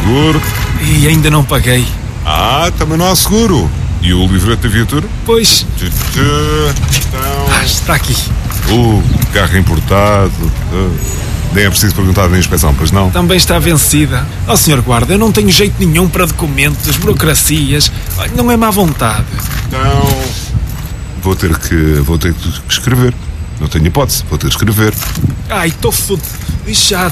seguro? E ainda não paguei. Também não há seguro. E o livreto da viatura? Pois. Então... está aqui. Carro importado. Nem é preciso perguntar na inspeção, pois não? Também está vencida. Sr. Guarda, eu não tenho jeito nenhum para documentos, burocracias. Não é má vontade. Então... Vou ter que escrever. Não tenho hipótese, vou ter que escrever. Estou lixado.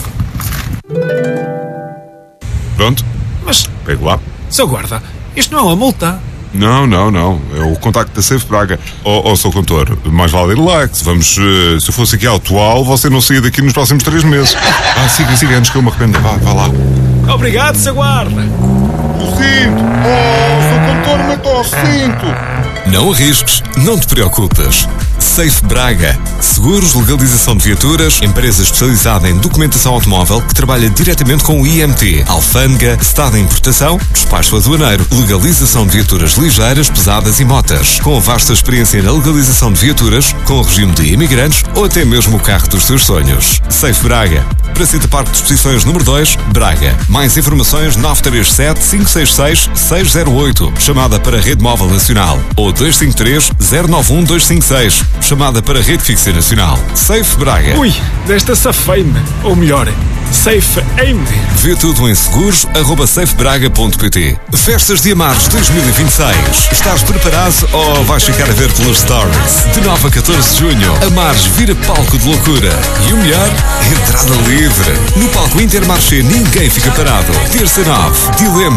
Pronto. Mas... Pego lá. Sr. Guarda, isto não é uma multa. Não. É o contacto da Safe Braga. Sr. Contor, mais vale ir lá. Se eu fosse aqui atual, você não saía daqui nos próximos 3 meses. Siga, antes que eu me arrependa. Vá lá. Obrigado, Sr. Guarda. O cinto! Sr. Contor, meta o cinto! Não arrisques, não te preocupes. Safe Braga. Seguros, legalização de viaturas, empresa especializada em documentação automóvel que trabalha diretamente com o IMT, alfândega, Estado de importação, despacho aduaneiro, legalização de viaturas ligeiras, pesadas e motas. Com vasta experiência na legalização de viaturas, com o regime de imigrantes ou até mesmo o carro dos teus sonhos. Safe Braga. Praceta Parque de Exposições número 2, Braga. Mais informações 937-566-608. Chamada para a Rede Móvel Nacional. Ou 253-091-256. Chamada para a Rede Fixa Nacional. Safe Braga. Desta safei-me. Ou melhor, safe-me. Vê tudo em seguros@safebraga.pt. Festas de Amares 2026. Estás preparado ou vais ficar a ver pelos stories? De 9 a 14 de junho, Amares vira palco de loucura. E o melhor, entrada livre. No palco Intermarché ninguém fica parado. Terça 9, Dilema.